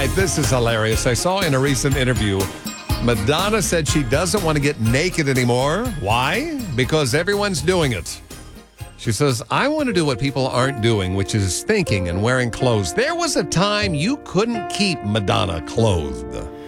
right, this is hilarious. I saw in a recent interview, Madonna said she doesn't want to get naked anymore. Why? Because everyone's doing it. She says, I want to do what people aren't doing, which is thinking and wearing clothes. There was a time you couldn't keep Madonna clothed.